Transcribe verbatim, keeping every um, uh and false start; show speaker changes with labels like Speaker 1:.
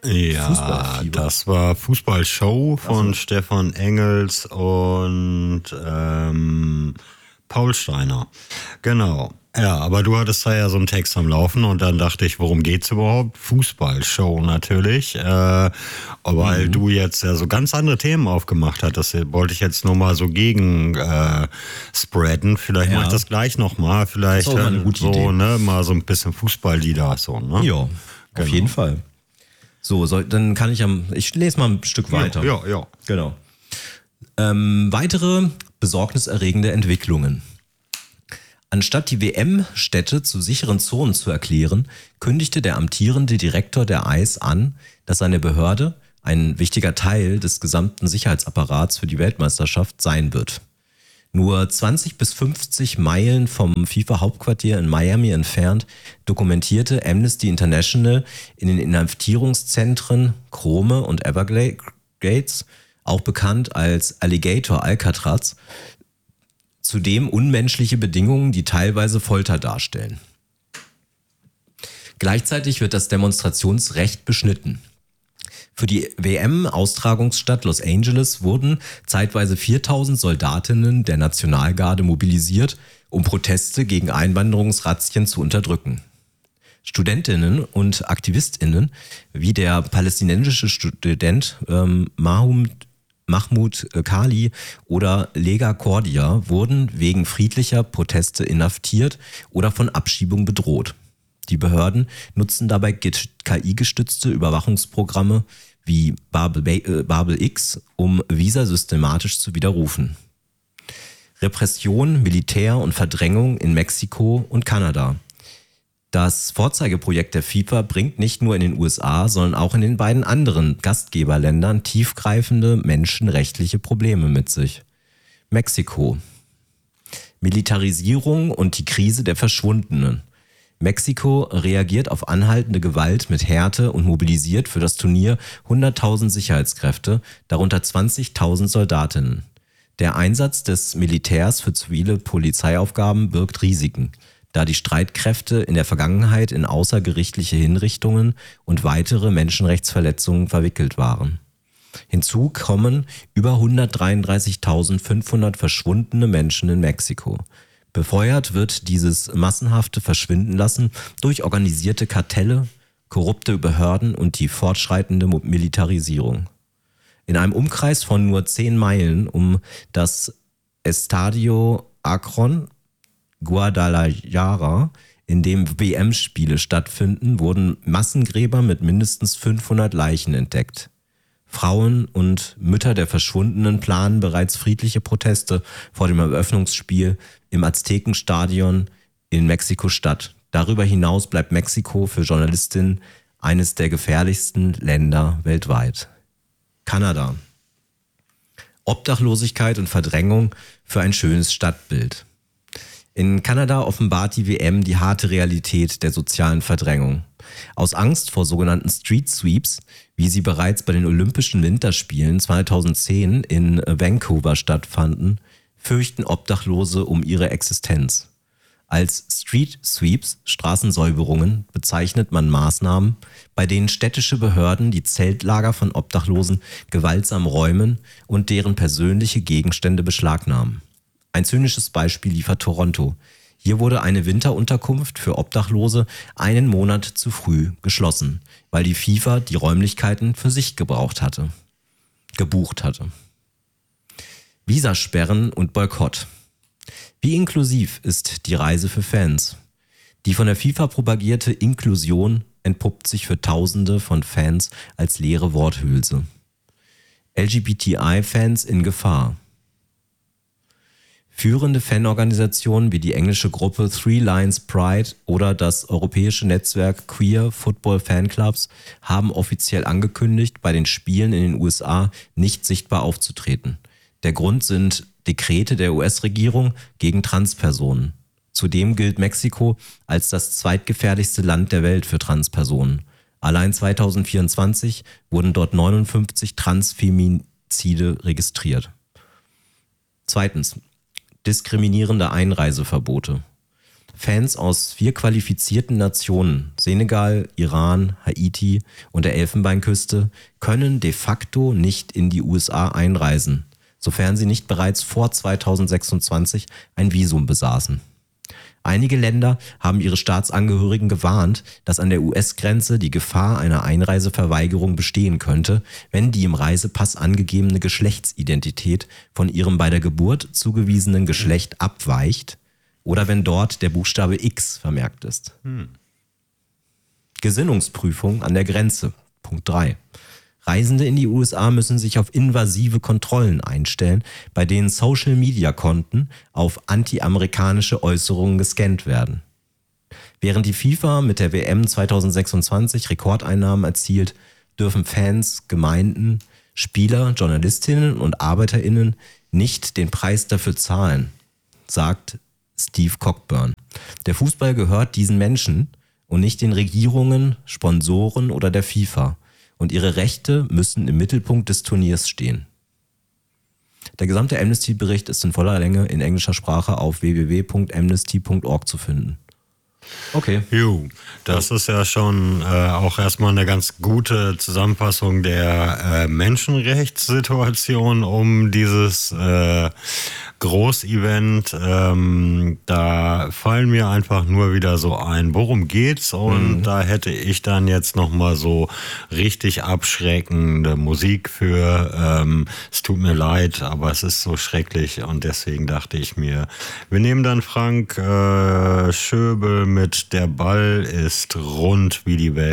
Speaker 1: Ja,
Speaker 2: Fußballfieber.
Speaker 1: das war Fußballshow von
Speaker 2: Ach so.
Speaker 1: Stefan Engels und ähm, Paul Steiner. Genau. Ja, aber du hattest da ja so einen Text am Laufen und dann dachte ich, worum geht's überhaupt? Fußballshow natürlich. Äh, weil
Speaker 2: Mhm.
Speaker 1: du jetzt ja so ganz andere Themen aufgemacht hattest. Das wollte ich jetzt nur mal so gegen äh, spreaden. Vielleicht
Speaker 2: Ja.
Speaker 1: mache ich das gleich nochmal. Vielleicht
Speaker 2: auch mal eine gute
Speaker 1: so,
Speaker 2: Idee.
Speaker 1: ne, mal so ein bisschen Fußballlieder so, ne?
Speaker 2: Ja, auf
Speaker 1: Genau.
Speaker 2: jeden Fall. So, soll, dann kann ich am, ich lese mal ein Stück weiter.
Speaker 1: Ja, ja, ja.
Speaker 2: Genau. Ähm, weitere besorgniserregende Entwicklungen. Anstatt die W M-Städte zu sicheren Zonen zu erklären, kündigte der amtierende Direktor der I C E an, dass seine Behörde ein wichtiger Teil des gesamten Sicherheitsapparats für die Weltmeisterschaft sein wird. Nur zwanzig bis fünfzig Meilen vom FIFA-Hauptquartier in Miami entfernt dokumentierte Amnesty International in den Inhaftierungszentren Krome und Everglades, auch bekannt als Alligator Alcatraz, zudem unmenschliche Bedingungen, die teilweise Folter darstellen. Gleichzeitig wird das Demonstrationsrecht beschnitten. Für die W M-Austragungsstadt Los Angeles wurden zeitweise viertausend Soldatinnen der Nationalgarde mobilisiert, um Proteste gegen Einwanderungsrazzien zu unterdrücken. Studentinnen und Aktivistinnen wie der palästinensische Student ähm, Mahmoud Mahmoud Kali oder Lega Cordia wurden wegen friedlicher Proteste inhaftiert oder von Abschiebung bedroht. Die Behörden nutzen dabei K I-gestützte Überwachungsprogramme wie Babel, äh, Babel X, um Visa systematisch zu widerrufen. Repression, Militär und Verdrängung in Mexiko und Kanada. Das Vorzeigeprojekt der FIFA bringt nicht nur in den U S A, sondern auch in den beiden anderen Gastgeberländern tiefgreifende menschenrechtliche Probleme mit sich. Mexiko. Militarisierung und die Krise der Verschwundenen. Mexiko reagiert auf anhaltende Gewalt mit Härte und mobilisiert für das Turnier hunderttausend Sicherheitskräfte, darunter zwanzigtausend Soldatinnen. Der Einsatz des Militärs für zivile Polizeiaufgaben birgt Risiken, da die Streitkräfte in der Vergangenheit in außergerichtliche Hinrichtungen und weitere Menschenrechtsverletzungen verwickelt waren. Hinzu kommen über hundertdreiunddreißigtausendfünfhundert verschwundene Menschen in Mexiko. Befeuert wird dieses massenhafte Verschwindenlassen durch organisierte Kartelle, korrupte Behörden und die fortschreitende Militarisierung. In einem Umkreis von nur zehn Meilen um das Estadio Akron Guadalajara, in dem W M-Spiele stattfinden, wurden Massengräber mit mindestens fünfhundert Leichen entdeckt. Frauen und Mütter der Verschwundenen planen bereits friedliche Proteste vor dem Eröffnungsspiel im Aztekenstadion in Mexiko-Stadt. Darüber hinaus bleibt Mexiko für Journalistinnen eines der gefährlichsten Länder weltweit. Kanada. Obdachlosigkeit und Verdrängung für ein schönes Stadtbild. In Kanada offenbart die W M die harte Realität der sozialen Verdrängung. Aus Angst vor sogenannten Street Sweeps, wie sie bereits bei den Olympischen Winterspielen zweitausendzehn in Vancouver stattfanden, fürchten Obdachlose um ihre Existenz. Als Street Sweeps, Straßensäuberungen, bezeichnet man Maßnahmen, bei denen städtische Behörden die Zeltlager von Obdachlosen gewaltsam räumen und deren persönliche Gegenstände beschlagnahmen. Ein zynisches Beispiel liefert Toronto. Hier wurde eine Winterunterkunft für Obdachlose einen Monat zu früh geschlossen, weil die FIFA die Räumlichkeiten für sich gebraucht hatte, gebucht hatte. Visasperren und Boykott. Wie inklusiv ist die Reise für Fans? Die von der FIFA propagierte Inklusion entpuppt sich für Tausende von Fans als leere Worthülse. L G B T I-Fans in Gefahr. Führende Fanorganisationen wie die englische Gruppe Three Lions Pride oder das europäische Netzwerk Queer Football Fanclubs haben offiziell angekündigt, bei den Spielen in den U S A nicht sichtbar aufzutreten. Der Grund sind Dekrete der U S-Regierung gegen Transpersonen. Zudem gilt Mexiko als das zweitgefährlichste Land der Welt für Transpersonen. Allein zweitausendvierundzwanzig wurden dort neunundfünfzig Transfemizide registriert. Zweitens. Diskriminierende Einreiseverbote. Fans aus vier qualifizierten Nationen, Senegal, Iran, Haiti und der Elfenbeinküste, können de facto nicht in die U S A einreisen, sofern sie nicht bereits vor zweitausendsechsundzwanzig ein Visum besaßen. Einige Länder haben ihre Staatsangehörigen gewarnt, dass an der U S-Grenze die Gefahr einer Einreiseverweigerung bestehen könnte, wenn die im Reisepass angegebene Geschlechtsidentität von ihrem bei der Geburt zugewiesenen Geschlecht abweicht oder wenn dort der Buchstabe X vermerkt ist. Hm. Gesinnungsprüfung an der Grenze. Punkt drei. Reisende in die U S A müssen sich auf invasive Kontrollen einstellen, bei denen Social-Media-Konten auf anti-amerikanische Äußerungen gescannt werden. Während die FIFA mit der W M zweitausendsechsundzwanzig Rekordeinnahmen erzielt, dürfen Fans, Gemeinden, Spieler, Journalistinnen und ArbeiterInnen nicht den Preis dafür zahlen, sagt Steve Cockburn. Der Fußball gehört diesen Menschen und nicht den Regierungen, Sponsoren oder der FIFA. Und ihre Rechte müssen im Mittelpunkt des Turniers stehen. Der gesamte Amnesty-Bericht ist in voller Länge in englischer Sprache auf w w w punkt amnesty punkt org zu finden. Okay.
Speaker 1: Jo, das ist ja schon äh, auch erstmal eine ganz gute Zusammenfassung der äh, Menschenrechtssituation um dieses äh, Großevent. Ähm, da fallen mir einfach nur wieder so ein, worum geht's? Und mhm. da hätte ich dann jetzt nochmal so richtig abschreckende Musik für. Ähm, es tut mir leid, aber es ist so schrecklich und deswegen dachte ich mir, wir nehmen dann Frank äh, Schöbel mit Der Ball ist rund wie die Welt.